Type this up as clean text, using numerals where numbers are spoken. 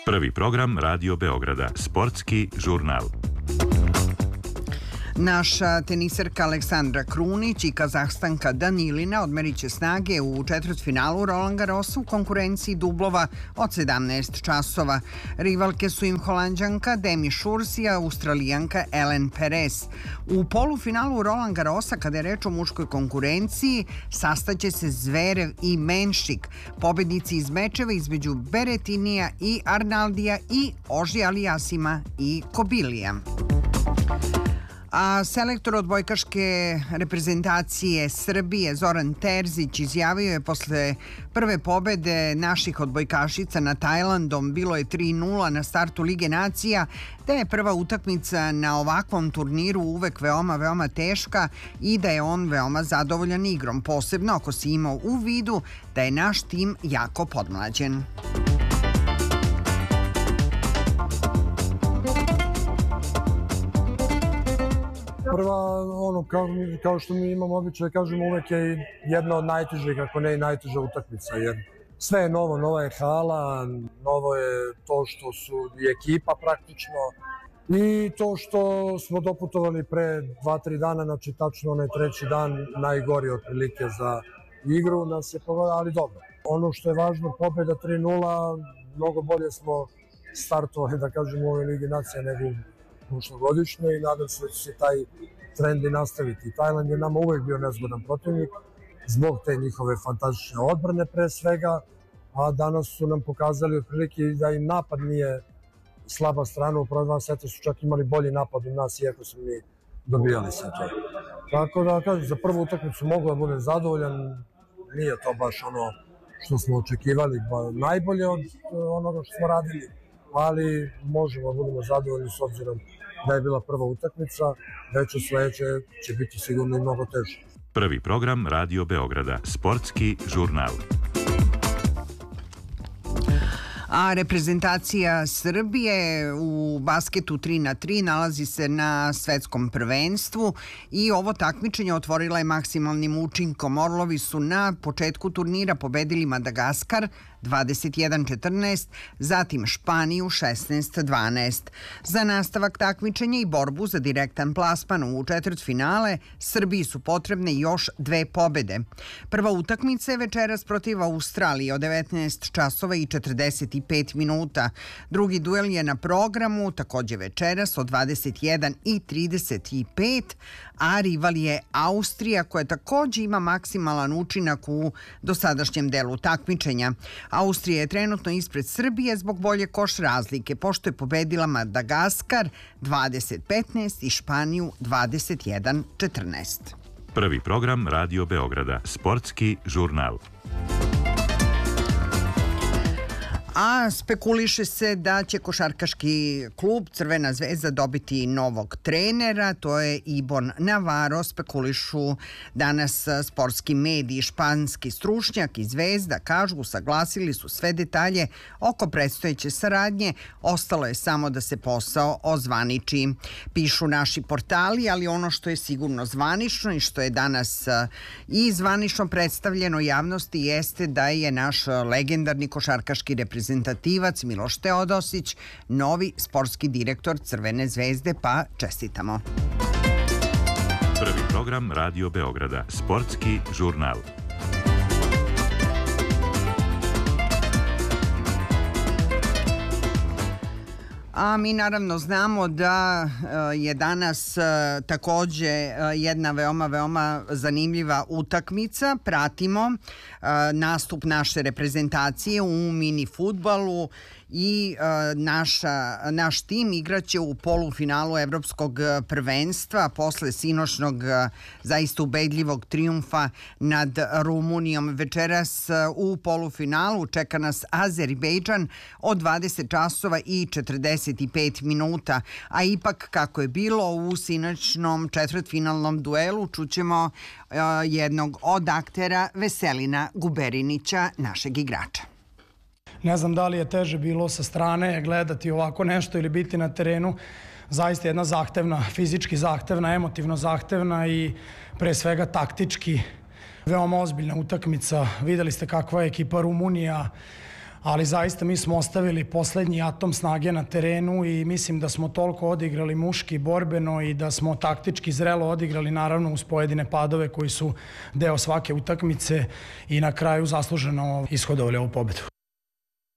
Prvi program Radio Beograda, sportski žurnal. Naša teniserka Aleksandra Krunić i Kazahstanka Danilina odmerit će snage u četvrtfinalu Roland Garrosa u konkurenciji dublova od 17 časova. Rivalke su im Holanđanka Demi Schuurs i Australijanka Ellen Perez. U polufinalu Roland Garrosa, kada je reč o muškoj konkurenciji, sastaće se Zverev i Menšik, pobednici iz mečeva između Beretinija i Arnaldija i Oži Alijasima i Kobilija. A selektor odbojkaške reprezentacije Srbije Zoran Terzić izjavio je posle prve pobede naših odbojkašica nad Tajlandom, bilo je 3:0 na startu Lige nacija, da je prva utakmica na ovakvom turniru uvek veoma teška i da je on veoma zadovoljan igrom, posebno ako si imao u vidu da je naš tim jako podmlađen. Prva, kao što mi imamo običaj, kažemo, uvek je jedna od najtežih, ako ne i najteža utakmica, jer sve je novo, nova je hala, novo je to što su i ekipa praktično i to što smo doputovali pre 2-3 dana, znači tačno onaj treći dan, najgori otprilike za igru nas je pogodilo, ali dobro. Ono što je važno, pobeda 3:0, mnogo bolje smo startovali, da kažem, u ovoj Ligi nacija nego prošlogodišnje i nadam se da će se taj trend i nastaviti. Tajland je nama uvek bio nezgodan protivnik zbog te njihove fantastične odbrane pre svega, a danas su nam pokazali otprilike da im napad nije slaba strana. U prva dva seta su čak imali bolji napad od nas, iako su mi dobijali setove. Tako da, kažem, za prvu utakmicu mogu da budem zadovoljan, nije to baš ono što smo očekivali, najbolje od onoga što smo radili, ali možemo da budemo zadovoljni s obzirom da je bila prva utakmica, već u sledeće će biti sigurno i mnogo teže. Prvi program Radio Beograda, sportski žurnal. A reprezentacija Srbije u basketu 3x3 nalazi se na svetskom prvenstvu i ovo takmičenje otvorila je maksimalnim učinkom. Orlovi su na početku turnira pobedili Madagaskar 21-14, zatim Španiju 16-12. Za nastavak takmičenja i borbu za direktan plasman u četvrtfinale Srbiji su potrebne još 2 pobede. Prva utakmica je večeras protiv Australije od 19 časova i 45 minuta. Drugi duel je na programu takođe večeras od 21:35, a rival je Austrija koja takođe ima maksimalan učinak u dosadašnjem delu takmičenja. Austrija je trenutno ispred Srbije zbog bolje koš razlike, pošto je pobedila Madagaskar 20-15 i Španiju 21-14. Prvi program Radio Beograda, sportski žurnal. A spekuliše se da će košarkaški klub Crvena zvezda dobiti novog trenera, to je Ibon Navarro, spekulišu danas sportski mediji. Španski stručnjak i Zvezda kažu usaglasili su sve detalje oko predstojeće saradnje, ostalo je samo da se posao ozvaniči. Pišu naši portali, ali ono što je sigurno zvanično i što je danas i zvanično predstavljeno javnosti jeste da je naš legendarni košarkaški reprezentativac Miloš Teodosić novi sportski direktor Crvene zvezde, pa čestitamo. Prvi program Radio Beograda, sportski žurnal. A mi naravno znamo da je danas takođe jedna veoma zanimljiva utakmica. Pratimo nastup naše reprezentacije u mini fudbalu i naš tim igraće u polufinalu evropskog prvenstva posle sinoćnog zaista ubedljivog trijumfa nad Rumunijom. Večeras u polufinalu čeka nas Azerbejdžan od 20 časova i 45 minuta, a ipak kako je bilo u sinoćnom četvrtfinalnom duelu čućemo jednog od aktera, Veselina Guberinića, našeg igrača. Ne znam da li je teže bilo sa strane gledati ovako nešto ili biti na terenu. Zaista jedna zahtevna, fizički zahtevna, emotivno zahtevna i pre svega taktički veoma ozbiljna utakmica. Videli ste kakva je ekipa Rumunija ali zaista mi smo ostavili poslednji atom snage na terenu i mislim da smo toliko odigrali muški, borbeno i da smo taktički zrelo odigrali, naravno uz pojedine padove koji su deo svake utakmice i na kraju zasluženo ishodovali ovu pobedu.